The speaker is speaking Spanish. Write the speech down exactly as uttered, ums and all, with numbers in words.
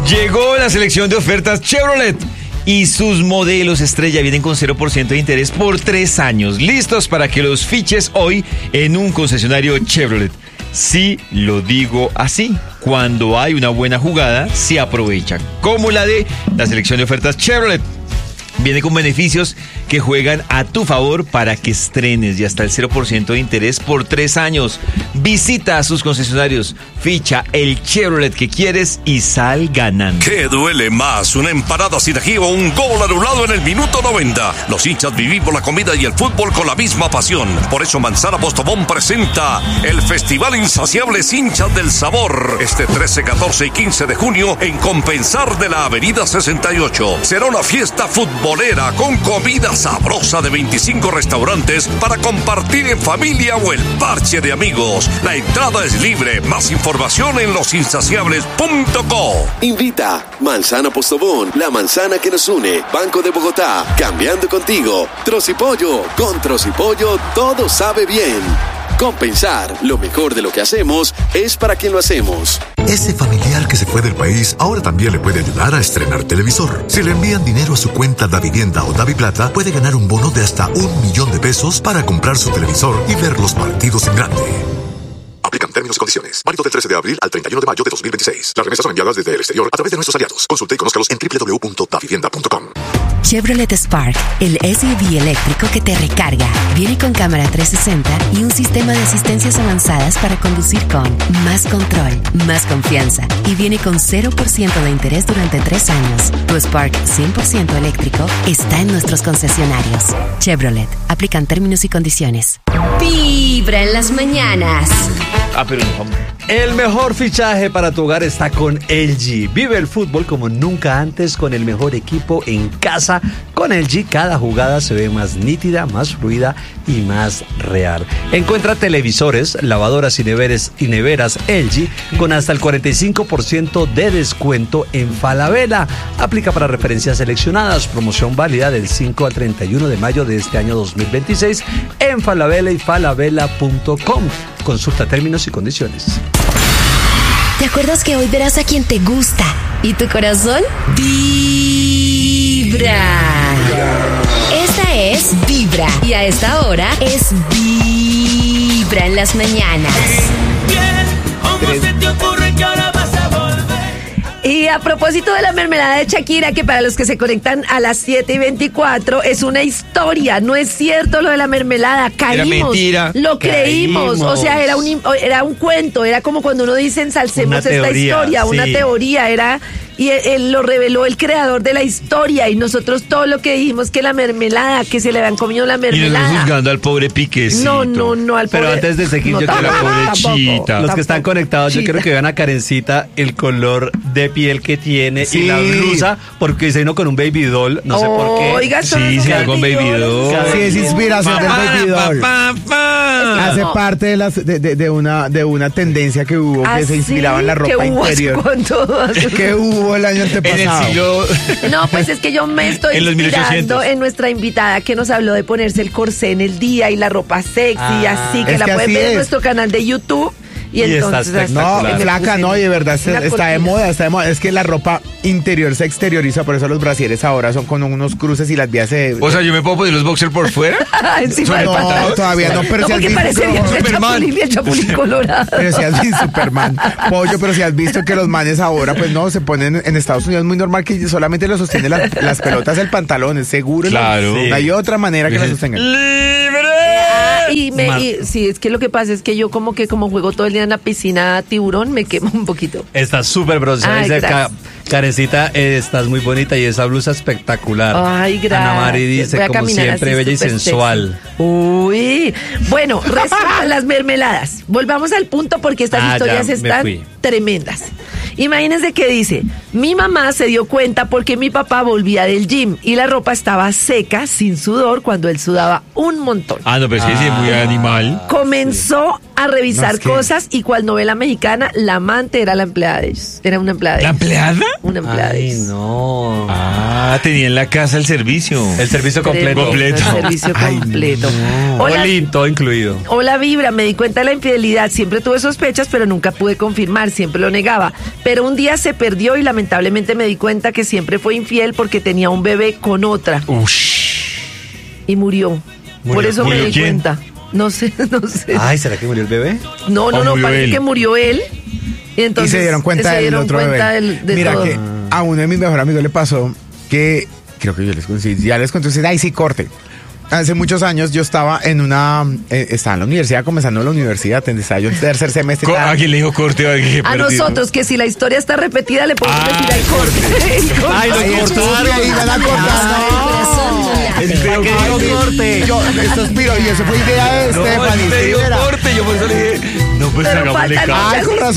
Llegó la selección de ofertas Chevrolet y sus modelos estrella vienen con cero por ciento de interés por tres años, listos para que los fiches hoy en un concesionario Chevrolet. Sí, lo digo así, cuando hay una buena jugada, se aprovecha, como la de la selección de ofertas Chevrolet. Viene con beneficios que juegan a tu favor para que estrenes y hasta el cero por ciento de interés por tres años. Visita a sus concesionarios, ficha el Chevrolet que quieres y sal ganando. ¿Qué duele más? ¿Una empanada sin ají o un gol anulado en el minuto noventa? Los hinchas vivimos la comida y el fútbol con la misma pasión. Por eso Manzana Postobón presenta el Festival Insaciables Hinchas del Sabor. Este trece, catorce y quince de junio en Compensar de la Avenida sesenta y ocho. Será una fiesta futbolera con comida sabrosa de veinticinco restaurantes para compartir en familia o el parche de amigos. La entrada es libre. Más información en los insaciables punto co. Invita Manzana Postobón, la manzana que nos une. Banco de Bogotá, cambiando contigo. Trocipollo, con Trocipollo todo sabe bien. Compensar, lo mejor de lo que hacemos es para quien lo hacemos. Ese familiar que se fue del país ahora también le puede ayudar a estrenar televisor. Si le envían dinero a su cuenta Davivienda o Daviplata, puede ganar un bono de hasta un millón de pesos para comprar su televisor y ver los partidos en grande. Aplican términos y condiciones. Válido del trece de abril al treinta y uno de mayo de dos mil veintiséis. Las remesas son enviadas desde el exterior a través de nuestros aliados. Consulte y conózcalos en doble u doble u doble u punto davivienda punto com. Chevrolet Spark, el S U V eléctrico que te recarga. Viene con cámara trescientos sesenta y un sistema de asistencias avanzadas para conducir con más control, más confianza. Y viene con cero por ciento de interés durante tres años. Tu Spark cien por ciento eléctrico está en nuestros concesionarios. Chevrolet, aplican términos y condiciones. Vibra en las mañanas. Ah, pero no, el mejor fichaje para tu hogar está con L G. Vive el fútbol como nunca antes con el mejor equipo en casa. Con L G cada jugada se ve más nítida, más fluida y más real. Encuentra televisores, lavadoras y neveras, y neveras L G con hasta el cuarenta y cinco por ciento de descuento en Falabella. Aplica para referencias seleccionadas. Promoción válida del cinco al treinta y uno de mayo de este año dos mil veintiséis en Falabella y falabella punto com. Consulta términos y condiciones. ¿Te acuerdas que hoy verás a quien te gusta y tu corazón vibra? Esta es Vibra y a esta hora es Vibra en las mañanas. ¿Cómo se te ocurre que ahora vas a volver? Y a propósito de la mermelada de Shakira, que para los que se conectan a las siete y veinticuatro es una historia, no es cierto lo de la mermelada, caímos, era mentira. Lo creímos, Caímos. o sea, era un era un cuento, era como cuando uno dice ensalcemos Una esta teoría, historia, sí. una teoría, era... Y él, él lo reveló el creador de la historia y nosotros todo lo que dijimos que la mermelada, que se le habían comido la y no mermelada. juzgando al pobre Piquecito. No, no, no, al Pero pobre... antes de seguir, no, yo quiero- tampoco, La pobre tampoco, Chita. Los que tampoco. están conectados, yo Chita. quiero que vean a Karencita el color de piel que tiene Sí. y la blusa, porque se vino con un baby doll, no sé por qué. Oiga, son Sí, unos se va con Baby bandidos. Doll. Sí, es inspiración del Baby Doll. Pa, pa, pa. Hace No. parte de, las, de, de- de una, de una tendencia que hubo ¿Ah, que se sí? inspiraba en la ¿Qué ropa hubo? interior. ¿Cuánto? Que hubo el año En el antepasado. siglo... No, pues es que yo me estoy En los mil inspirando ochocientos. en nuestra invitada que nos habló de ponerse el corsé en el día y la ropa sexy, Ah, así que es la que pueden así ver en es. nuestro canal de YouTube. Y, Y está entonces hasta No, espectacular. me flaca, puse no, y de verdad está, una está de cortina. moda, está de moda. Es que la ropa interior se exterioriza, por eso los brasieres ahora son con unos cruces y las vías se... O sea, ¿yo me puedo poner los boxers por fuera? Encima del No, pantalón. todavía no, pero No, si has porque visto parece como bien el Superman. chapulín, el chapulín colorado. Pero si has visto Superman, pollo, pero si has visto que los manes ahora, pues no, se ponen en Estados Unidos, es muy normal que solamente lo sostienen las, las pelotas del pantalón, es seguro. ¿no? Claro. No hay otra manera que lo sostengan. Ah, y me, Mar- y- sí, es que lo que pasa es que yo como que como juego todo el día en la piscina tiburón, me quemo un poquito. Está súper bronceada. Ay, Dice, gracias. Ka- Karencita, eh, estás muy bonita y esa blusa espectacular. Ay, gracias. Ana Mari Voy dice, a como caminar siempre, así, bella y súper sensual. sexy. Uy. Bueno, resulta las mermeladas. Volvamos al punto porque estas Ah, historias ya, me están fui. tremendas. Imagínense que dice, mi mamá se dio cuenta porque mi papá volvía del gym y la ropa estaba seca, sin sudor, cuando él sudaba un montón. Ah, no, pero es que sí es muy animal. Comenzó a revisar No, es que- cosas y cual novela mexicana, la amante era la empleada de ellos. Era una empleada de ¿La ellos. empleada? Una empleada de Ay, ellos. no. Ah, tenía en la casa el servicio. El servicio completo. Completo. El servicio Ay, completo. No. Hola, Olin, todo incluido. hola Vibra, me di cuenta de la infidelidad. Siempre tuve sospechas, pero nunca pude confirmar. Siempre lo negaba. Pero un día se perdió y lamentablemente lamentablemente me di cuenta que siempre fue infiel porque tenía un bebé con otra. Ush. Y murió. ¿Murió? Por eso me ¿Murió di quién? cuenta. No sé, no sé. Ay, ¿será que murió el bebé? No, no, ¿O no, murió parece él? que murió él. Y, entonces, y se dieron cuenta se del dieron otro cuenta bebé. del- de Mira todo. que a uno de mis mejores amigos le pasó que, creo que yo les conté, ya les conté, ay sí, corte. Hace muchos años yo estaba en una, eh, estaba en la universidad, comenzando la universidad, estaba yo en tercer semestre. Co- estaba- ¿A quién le dijo corte? Ay, qué A perdido. nosotros, que si la historia está repetida, le podemos Ah, decir al corte. El corte. Ay, lo Ay, cortaron. estúpida, iban a cortar, no. Es ¿Para qué medio digo corte? Yo, esto es piro, y eso fue idea de No, Stephanie. es medio Rivera. corte. Yo por eso le dije, no, pues Pero hagámosle faltan caso. Ay, con razón.